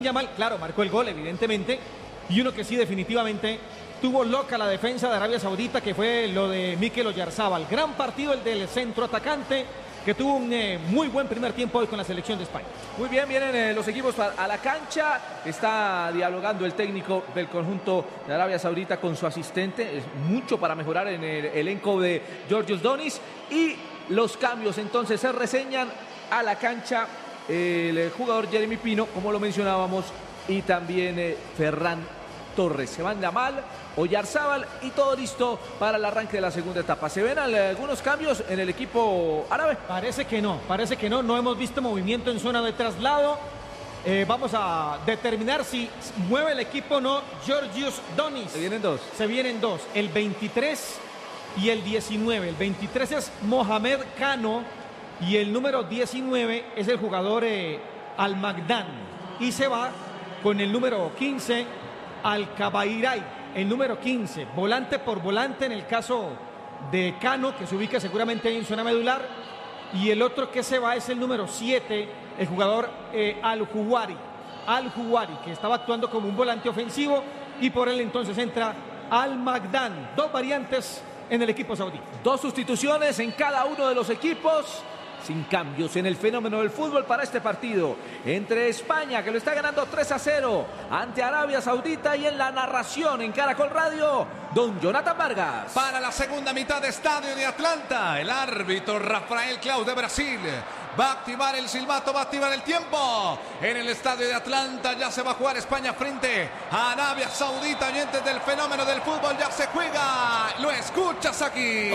Yamal, claro, marcó el gol, evidentemente, y uno que sí definitivamente tuvo loca la defensa de Arabia Saudita, que fue lo de Mikel Oyarzabal. Gran partido el del centro atacante, que tuvo un muy buen primer tiempo hoy con la selección de España. Muy bien, vienen los equipos a la cancha, está dialogando el técnico del conjunto de Arabia Saudita con su asistente, es mucho para mejorar en el elenco de Georgios Donis, y los cambios entonces se reseñan a la cancha. El jugador Jeremy Pino, como lo mencionábamos, y también Ferran Torres. Se van Yamal, Oyarzabal y todo listo para el arranque de la segunda etapa. ¿Se ven algunos cambios en el equipo árabe? Parece que no, no hemos visto movimiento en zona de traslado. Vamos a determinar si mueve el equipo o no Georgios Donis. Se vienen dos, el 23 y el 19. El 23 es Mohamed Kano y el número 19 es el jugador Al-Magdan. Y se va con el número 15 Al-Kabairay. El número 15, volante por volante en el caso de Kano, que se ubica seguramente ahí en zona medular. Y el otro que se va es el número 7, el jugador Al-Juwari, que estaba actuando como un volante ofensivo, y por él entonces entra Al-Magdan. Dos variantes en el equipo saudí. Dos sustituciones en cada uno de los equipos. Sin cambios en el fenómeno del fútbol para este partido entre España, que lo está ganando 3-0 ante Arabia Saudita, y en la narración en Caracol Radio, don Jonathan Vargas. Para la segunda mitad de Estadio de Atlanta, el árbitro Rafael Claus de Brasil va a activar el silbato, va a activar el tiempo. En el Estadio de Atlanta ya se va a jugar España frente a Arabia Saudita. Oyentes del fenómeno del fútbol, ya se juega. Lo escuchas aquí.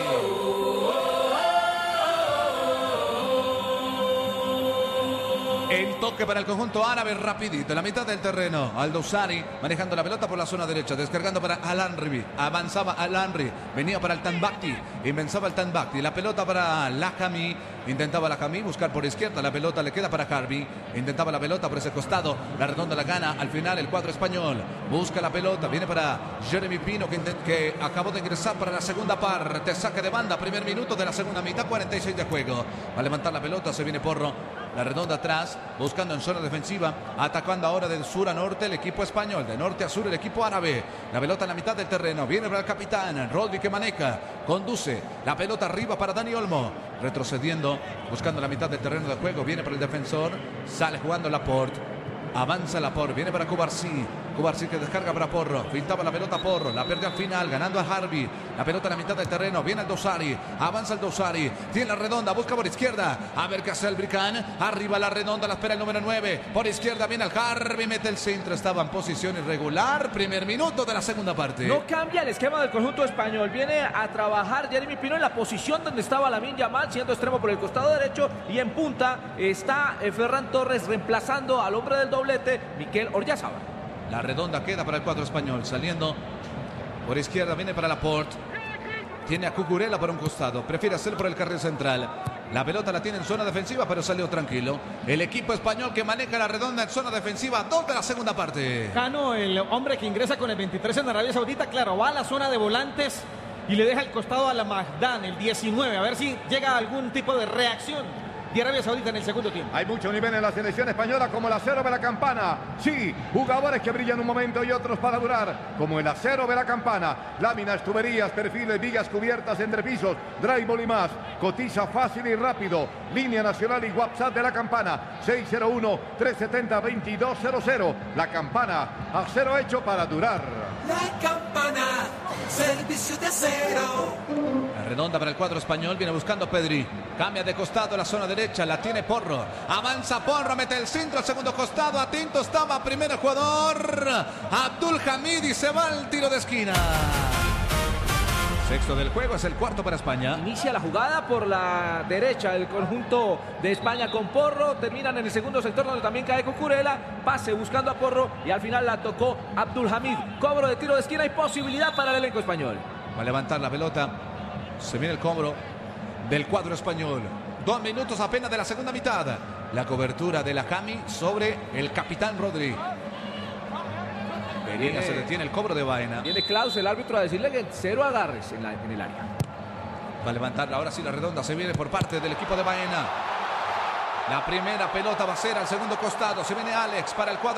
El toque para el conjunto árabe rapidito, en la mitad del terreno. Al-Dosari manejando la pelota por la zona derecha, descargando para Al-Anri. Avanzaba Al-Anri, venía para el Tanbakti, invenzaba el Tanbakti. La pelota para Lahami, intentaba Lahami buscar por izquierda. La pelota le queda para Harbi, intentaba la pelota por ese costado. La redonda la gana al final el cuadro español. Busca la pelota, viene para Jeremy Pino, que acabó de ingresar para la segunda parte. Saque de banda, primer minuto de la segunda mitad, 46 de juego. Va a levantar la pelota, se viene Porro. La redonda atrás, buscando en zona defensiva, atacando ahora de sur a norte el equipo español, de norte a sur el equipo árabe. La pelota en la mitad del terreno, viene para el capitán, Rodri, que maneja, conduce, la pelota arriba para Dani Olmo, retrocediendo, buscando la mitad del terreno de juego, viene para el defensor, sale jugando Laporte, avanza Laporte, viene para Cubarsí que descarga para Porro, filtraba la pelota Porro, la pierde al final, ganando a Harbi, la pelota en la mitad del terreno, viene el Dosari, avanza el Dosari, tiene la redonda, busca por izquierda, a ver qué hace el Bricán, arriba la redonda, la espera el número 9, por izquierda viene el Harbi, mete el centro, estaba en posición irregular, primer minuto de la segunda parte. No cambia el esquema del conjunto español, viene a trabajar Jeremy Pino en la posición donde estaba Lamine Yamal, siendo extremo por el costado derecho, y en punta está Ferran Torres reemplazando al hombre del doblete, Mikel Oyarzabal. La redonda queda para el cuadro español, saliendo por izquierda, viene para Laporte. Tiene a Cucurella por un costado, prefiere hacerlo por el carril central. La pelota la tiene en zona defensiva, pero salió tranquilo. El equipo español que maneja la redonda en zona defensiva, 2 de la segunda parte. Cano, el hombre que ingresa con el 23 en Arabia Saudita, claro, va a la zona de volantes y le deja el costado a la Magdan, el 19, a ver si llega algún tipo de reacción de Arabia Saudita en el segundo tiempo. Hay mucho nivel en la selección española, como el acero de la campana. Sí, jugadores que brillan un momento y otros para durar, como el acero de la campana. Láminas, tuberías, perfiles, vigas cubiertas, entrepisos, drywall y más. Cotiza fácil y rápido. Línea nacional y WhatsApp de la campana, 601-370-2200. La campana, acero hecho para durar. La campana, servicio de acero. La redonda para el cuadro español, viene buscando Pedri. Cambia de costado la zona derecha, la tiene Porro. Avanza Porro, mete el centro al segundo costado. Atento estaba primero el jugador Abdul Hamid, y se va al tiro de esquina. Sexto del juego, es el cuarto para España. Inicia la jugada por la derecha el conjunto de España con Porro. Terminan en el segundo sector donde también cae Cucurella. Pase buscando a Porro y al final la tocó Abdul Hamid. Cobro de tiro de esquina y posibilidad para el elenco español. Va a levantar la pelota. Se viene el cobro del cuadro español. 2 minutos apenas de la segunda mitad. La cobertura de Lahami sobre el capitán Rodri. Se detiene el cobro de Baena. Viene Klaus, el árbitro, a decirle que 0 agarres en el área. Va a levantarla ahora sí la redonda. Se viene por parte del equipo de Baena. La primera pelota va a ser al segundo costado. Se viene Alex para el cuadro